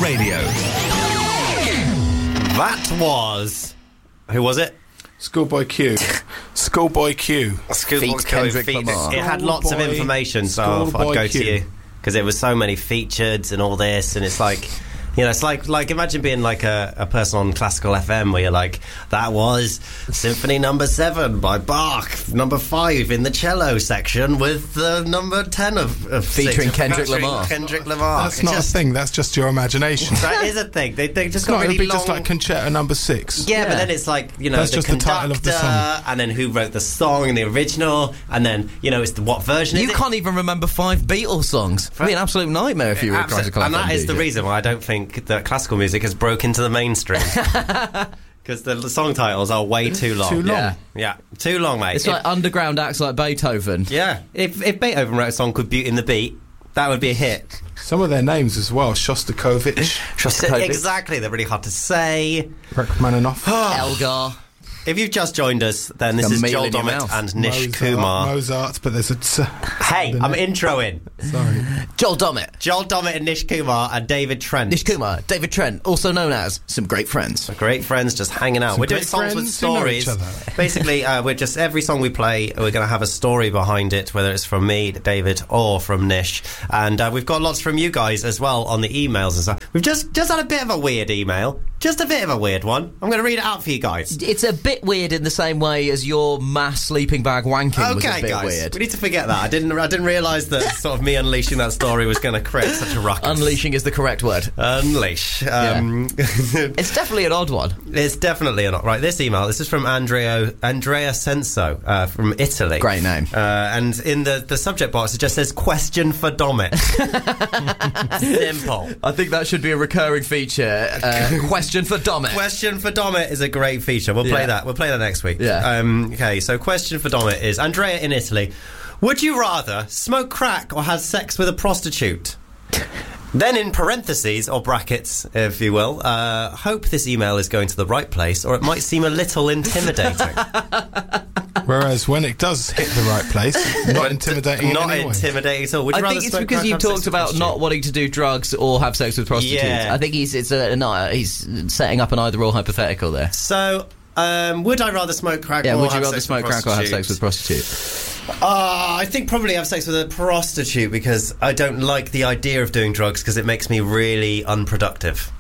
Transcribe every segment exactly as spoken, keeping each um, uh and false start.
Radio. That was... Who was it? Schoolboy Q. Schoolboy Q. Schoolboy Feats Kendrick Lamar. It had lots of Schoolboy- information, so I thought I'd Schoolboy go Q. to you. Because it was so many featured and all this, and it's like... You know, it's like, like imagine being like a, a person on classical F M where you're like, that was Symphony Number Seven by Bach, number five in the cello section with the number ten of, of Featuring six, Kendrick featuring Lamar. Kendrick Lamar. That's It not just, a thing. That's just your imagination. That is a thing. They, they just No, got it really would be long... just like Concerto Number Six. Yeah, Yeah. but then it's like, you know, That's the just the conductor, title of the song. and then who wrote the song and the original, and then, you know, it's the, what version You is it? can't even remember five Beatles songs. It'd be an absolute nightmare if you were a Absolutely. classical And F M that is D the J. reason why I don't think that classical music has broken into the mainstream. Because the, the song titles are way too long. Too long. Yeah. Yeah, too long, mate. It's If- like underground acts like Beethoven. yeah, if, if Beethoven wrote a song called Beauty and the Beat, that would be a hit. Some of their names as well. Shostakovich, Shostakovich. Exactly, they're really hard to say. Rachmaninoff, Elgar. If you've just joined us, then this A is meal Joel in your Dommett mouth. and Nish Mozart, Kumar. Mozart, but there's a... T- Hey, I'm Sorry. introing. Joel Dommett. Joel Dommett and Nish Kumar and David Trent. Nish Kumar. David Trent, also known as Some Great Friends. Great friends just hanging out. Some We're doing great songs with friends who know stories. each other. Basically, uh, we're just every song we play, we're going to have a story behind it, whether it's from me, David, or from Nish. And uh, we've got lots from you guys as well on the emails and stuff. We've just just had a bit of a weird email, just a bit of a weird one. I'm going to read it out for you guys. It's a bit weird in the same way as your mass sleeping bag wanking was a Okay, bit guys, weird. we need to forget that. I didn't. I didn't realise that sort of me unleashing that story was going to create such a ruckus. Unleashing is the correct word. Unleash. Um, It's definitely an odd one. It's definitely not right. This email. This is from Andrea Andrea Senso uh, from Italy. Great name. Uh, and in the, the subject box, it just says "question for Dommett." Simple. I think that should be a recurring feature. Uh, question for Dommett. Question for Dommett is a great feature. We'll play Yeah. that. We'll play that next week. Yeah. Um, okay. So, question for Dommett is Andrea in Italy. Would you rather smoke crack or have sex with a prostitute? Then in parentheses, or brackets, if you will, uh, hope this email is going to the right place, or it might seem a little intimidating. Whereas when it does hit the right place, not intimidating. Not in any way. intimidating at all. Would you I rather think it's smoke because crack or you have sex talked with a about prostitute? not wanting to do drugs or have sex with prostitutes. Yeah. I think he's it's a no, he's setting up an either-or hypothetical there. So, um, would I rather smoke crack Yeah, or would you have rather sex smoke with a crack or have sex with prostitute? prostitute? Uh, I think probably have sex with a prostitute because I don't like the idea of doing drugs because it makes me really unproductive.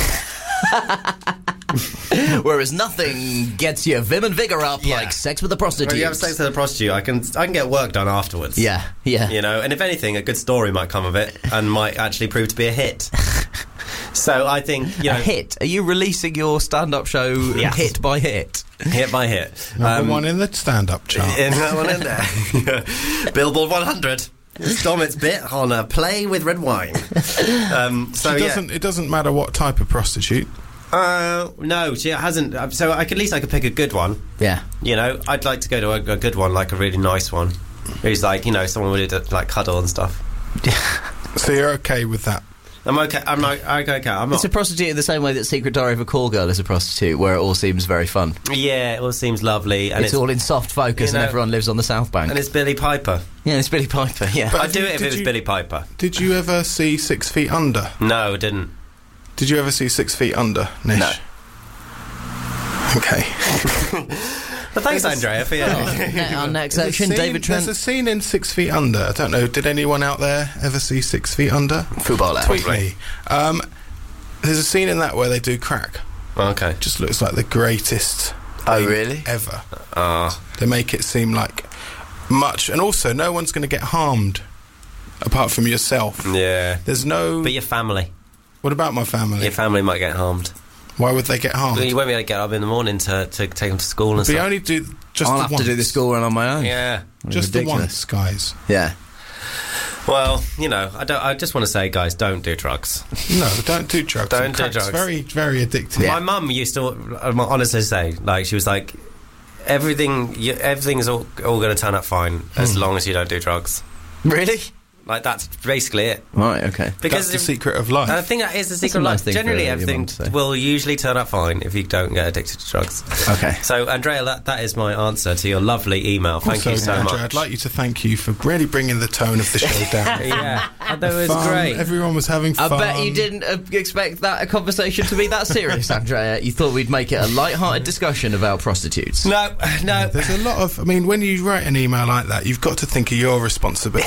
Whereas nothing gets your vim and vigour up Yeah. like sex with a prostitute. When you have sex with a prostitute, I can I can get work done afterwards. Yeah, yeah. You know, and if anything, a good story might come of it and might actually prove to be a hit. So I think, you know... A hit? Are you releasing your stand-up show Yes. hit by hit? Hit by hit. Number Um, one in the stand-up chart. In that one in there. Yeah. Billboard one hundred. It's Dommett's bit on a play with red wine. Um, so, it yeah. doesn't. It doesn't matter what type of prostitute. Uh, no, she hasn't. uh, So I could, at least I could pick a good one. Yeah. You know, I'd like to go to a, a good one, like a really nice one. Who's like, you know, someone would uh, like cuddle and stuff. So you're okay with that? I'm okay. I'm not. Okay. okay I'm not. It's a prostitute in the same way that Secret Diary of a Call Girl is a prostitute, where it all seems very fun. Yeah, it all seems lovely, and It's, it's, all in soft focus you know, and everyone lives on the South Bank. and it's Billy Piper. Yeah, it's Billy Piper, yeah. But I'd have do you- it if did it was you- Billy Piper. Did you ever see Six Feet Under? No, didn't. Did you ever see Six Feet Under, Nish? No. Okay. But thanks, Andrea, for your. Ne- Our next There's a section, scene- David Trent. There's a scene in Six Feet Under. I don't know. Did anyone out there ever see Six Feet Under? Football Tweet me. Um, there's a scene in that where they do crack. Okay. Just looks like the greatest. Oh, thing really? Ever. Ah. They make it seem like much, and also no one's going to get harmed apart from yourself. Yeah. There's no. But your family. What about my family? Your family might get harmed. Why would they get harmed? You won't be able to get up in the morning to, to take them to school and But you stuff. only do just I'll the have once. to do the school run on my own. Yeah. Just the Ridiculous. once, guys. Yeah. Well, you know, I don't. I just want to say, guys, don't do drugs. No, don't do drugs. Don't And do crack's drugs. Very, very addictive. My mum used to uh, honestly say, like, she was like, everything, you, everything's all, all going to turn up fine as long as you don't do drugs. Really? Like, that's basically it. Right, okay. Because That's the if- secret of life. I think that is the That's secret a of nice life. thing for Generally, your everything mum to say. will usually turn out fine if you don't get addicted to drugs. Okay. So, Andrea, that, that is my answer to your lovely email. Thank Also, you so Andrew, much. I'd like you to thank you for really bringing the tone of the show down. Yeah, that was Fun, great. Everyone was having I fun. bet you didn't uh, expect that a conversation to be that serious, Andrea. You thought we'd make it a light-hearted discussion about prostitutes. No, no. There's a lot of. I mean, when you write an email like that, you've got to think of your responsibility.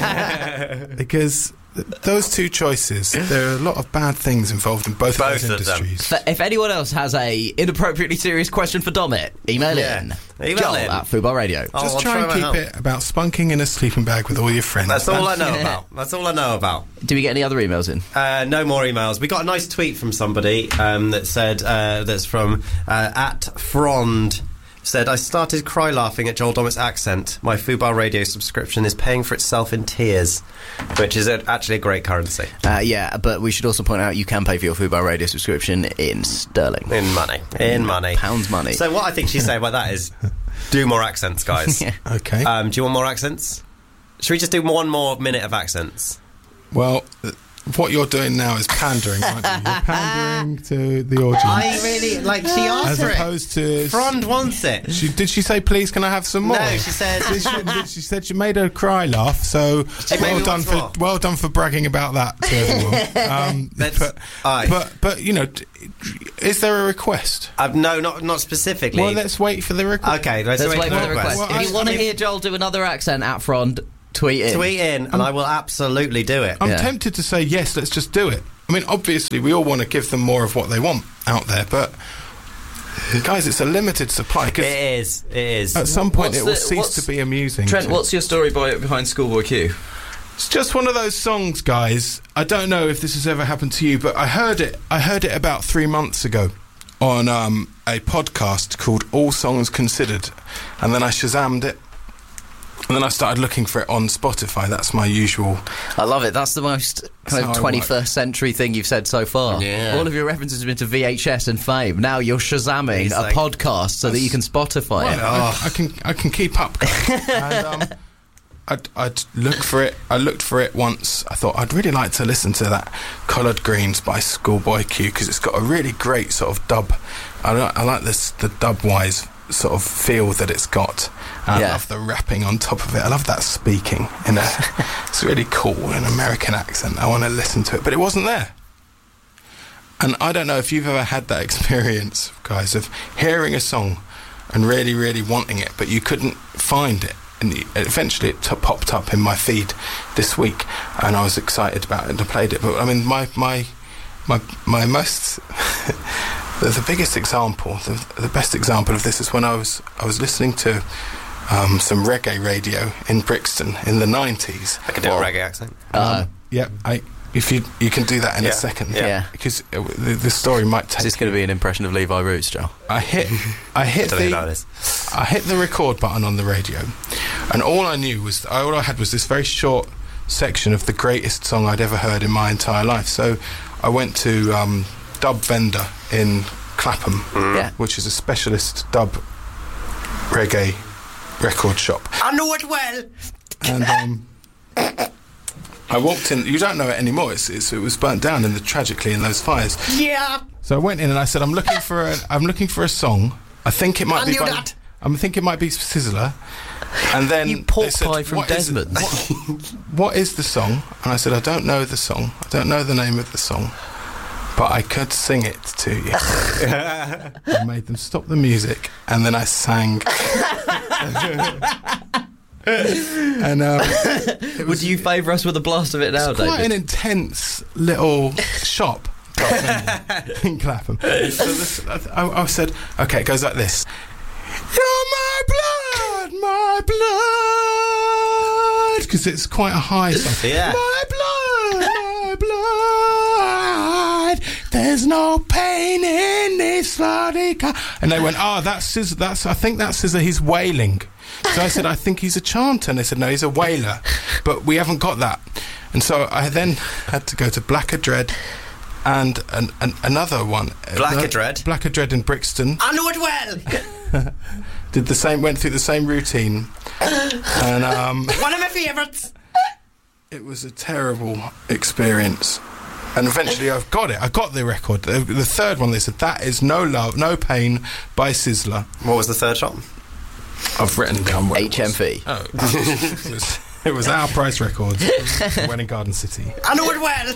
Because th- those two choices, there are a lot of bad things involved in both, Both of of those them. industries. But if anyone else has a inappropriately serious question for Domit, email Yeah. in. Email Joel in. at Fubar Radio. Oh, Just I'll try and my keep help. it about spunking in a sleeping bag with all your friends. That's all I know Yeah. about. That's all I know about. Do we get any other emails in? Uh, no more emails. We got a nice tweet from somebody um, that said, uh, that's from uh, at Frond. Said, I started cry laughing at Joel Dommett's accent. My Fubar Radio subscription is paying for itself in tears, which is a, actually a great currency. Uh, yeah, but we should also point out you can pay for your Fubar Radio subscription in sterling. In money. In money. Pounds money. So what I think she's saying about that is, do more accents, guys. Yeah. Okay. Um, do you want more accents? Should we just do one more minute of accents? Well, th- what you're doing now is pandering, aren't you? You're pandering to the audience. I really, like, she asked as for it. opposed to. Frond wants it. She, did she say, please, can I have some more? No, she said... Did she, did she said she made her cry laugh, so She made well me done want for more. well done for bragging about that to everyone. Um, Let's- but, aye. but but you know, d- is there a request? Uh, no, not not specifically. Well, let's wait for the request. okay, let's, Let's wait wait for for the request. Well, If I- you want to I mean- hear Joel do another accent at Frond, tweet in. Tweet in, and I will absolutely do it. I'm Yeah. tempted to say yes. Let's just do it. I mean, obviously, we all want to give them more of what they want out there, but guys, it's a limited supply. 'Cause It is. It is. at some point, What's it will the- cease what's- to be amusing. Trent, to- what's your story by, behind Schoolboy Q? It's just one of those songs, guys. I don't know if this has ever happened to you, but I heard it. I heard it about three months ago on um, a podcast called All Songs Considered, and then I Shazammed it, and then I started looking for it on Spotify. That's my usual. I love it. That's the most kind how of I twenty-first century thing you've said so far. Yeah. All of your references have been to V H S and Fame. Now you're Shazamming He's a like- podcast so that you can Spotify it. I, I can I can keep up, guys. and, um, I'd, I'd look for it. I looked for it once. I thought I'd really like to listen to that Coloured Greens by Schoolboy Q because it's got a really great sort of dub. I, li- I like this the dub-wise sort of feel that it's got. And Yeah. I love the rapping on top of it. I love that speaking in a. It's really cool in an American accent. I want to listen to it, but it wasn't there. And I don't know if you've ever had that experience, guys, of hearing a song and really, really wanting it, but you couldn't find it. And eventually it t- popped up in my feed this week, and I was excited about it and I played it. But I mean, my my my my most the, the biggest example, the, the best example of this is when I was I was listening to um, some reggae radio in Brixton in the nineties. I can do a reggae accent. Uh, Yeah, I. If you you can do that in Yeah, a second, yeah. because uh, the, the story might take. is this going to be an impression of Levi Roots, Joel? I hit, I hit Don't know who that the, is. I hit the record button on the radio, and all I knew was, all I had was this very short section of the greatest song I'd ever heard in my entire life. So I went to um, Dub Vendor in Clapham, Yeah. which is a specialist dub reggae record shop, I know it well. and um, I walked in. You don't know it anymore. It's, it's, it was burnt down in the tragically in those fires. Yeah. So I went in and I said, "I'm looking for a, I'm looking for a song. I think it might I be. knew By, that. I think it might be Sizzler." And then You pork they said, pie from "What is it- Desmond." what, what is the song? And I said, "I don't know the song. I don't know the name of the song, but I could sing it to you." I made them stop the music, and then I sang. and um, it was Would you favour us with a blast of it now, quite David? an intense little shop in Clapham. So this, I, I said, okay, it goes like this. You're my blood, my blood. Because it's quite a high song. Yeah. My blood, my blood. There's no pain in this bloody car. And they went, oh, that's Scissor. That's, I think that's Scissor. He's wailing. So I said, I think he's a chanter. And they said, no, he's a wailer. But we haven't got that. And so I then had to go to Blacker Dread and an, an, another one. Blacker Uh, Dread? Blacker Dread in Brixton. I know it well. Did the same, went through the same routine. And um, One of my favourites. It was a terrible experience. And eventually I've got it. I got the record. The, the third one, they said, that is No Love, No Pain by Sizzler. What was the third song? I've written down what H M V. It was. Oh, it was, it was Our Price Records, Welling Garden City. I know it well.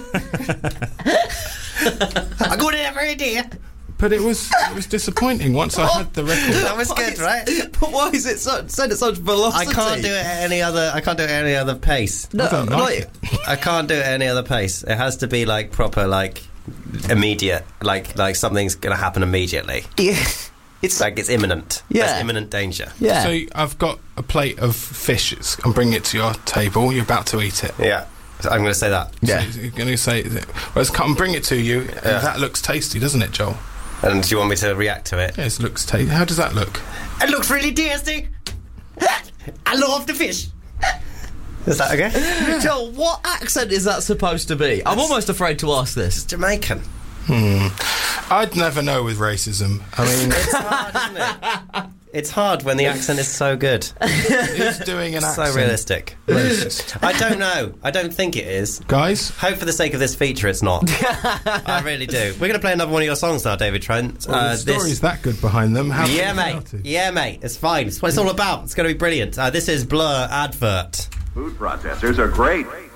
I go there every day. But it was it was disappointing once I had the record. That was good, right? But why is it so, said at such velocity? I can't do it at any other. I can't do it at any other pace. No, I don't like like, it. I can't do it at any other pace. It has to be like proper, like immediate, like like something's gonna happen immediately. yeah. It's like it's imminent. Yeah. There's imminent danger. Yeah. So I've got a plate of fish. I'm bringing it to your table. You're about to eat it. Yeah. So I'm going to say that. Yeah. So you're going to say, well, let's come bring it to you. Yeah. That looks tasty, doesn't it, Joel? And do you want me to react to it? Yes, it looks tasty. How does that look? It looks really tasty. I love the fish. Is that okay? Joel, what accent is that supposed to be? I'm almost afraid to ask this. Jamaican. Hmm. I'd never know with racism. I mean, It's hard, isn't it? It's hard when the accent is so good. who's doing an So accent? realistic. Racist. I don't know. I don't think it is. Guys, Hope for the sake of this feature it's not. I really do. We're going to play another one of your songs now, David Trent. well, Uh, the story's this- that good behind them. How Yeah, can you mate. doubt it? Yeah, mate. It's fine. It's what it's all about. It's going to be brilliant. Uh, this is Blur Advert. Food processors are great.